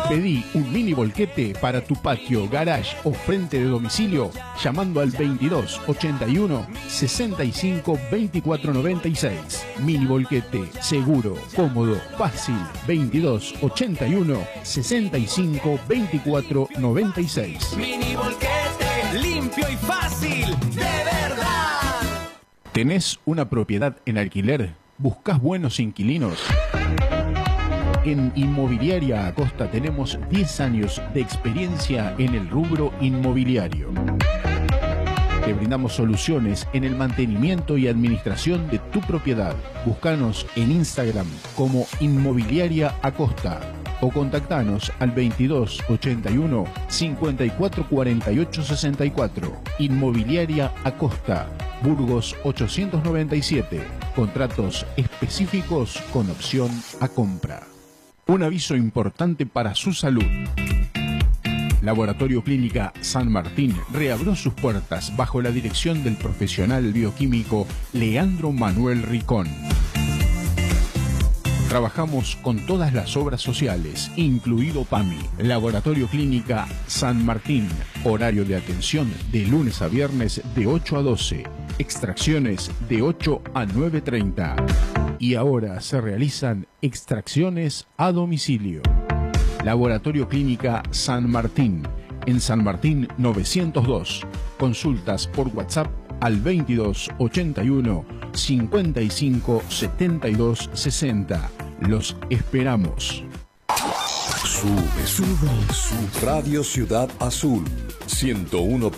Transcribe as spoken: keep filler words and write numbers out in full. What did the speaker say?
Pedí un mini volquete para tu patio, garage o frente de domicilio llamando al veintidós ochenta y uno sesenta y cinco veinticuatro noventa y seis. Mini volquete, seguro, cómodo, fácil. veintidós ochenta y uno sesenta y cinco veinticuatro noventa y seis. Mini volquete, limpio y fácil, de verdad. ¿Tenés una propiedad en alquiler? ¿Buscás buenos inquilinos? En Inmobiliaria Acosta tenemos diez años de experiencia en el rubro inmobiliario. Te brindamos soluciones en el mantenimiento y administración de tu propiedad. Búscanos en Instagram como Inmobiliaria Acosta o contactanos al veintidós ochenta y uno cincuenta y cuatro cuarenta y ocho sesenta y cuatro. Inmobiliaria Acosta, Burgos ochocientos noventa y siete. Contratos específicos con opción a compra. Un aviso importante para su salud. Laboratorio Clínica San Martín reabrió sus puertas bajo la dirección del profesional bioquímico Leandro Manuel Ricón. Trabajamos con todas las obras sociales, incluido PAMI. Laboratorio Clínica San Martín. Horario de atención de lunes a viernes de ocho a doce. Extracciones de ocho a nueve treinta. Y ahora se realizan extracciones a domicilio. Laboratorio Clínica San Martín. En San Martín novecientos dos. Consultas por WhatsApp al veintidós ochenta y uno cincuenta y cinco setenta y dos sesenta. Los esperamos. Sube, sube, sube. Radio Ciudad Azul ciento uno